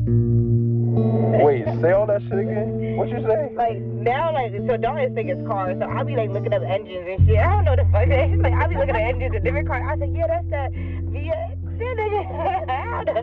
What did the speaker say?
Wait, say all that shit again? What you say? Like, now, like, so Doris think it's cars, so I'll be, like, looking up engines and shit. I don't know the fuck that is. Like, I'll be looking at engines of different cars. I was like, yeah, that's that VX. Yeah, nigga. I don't know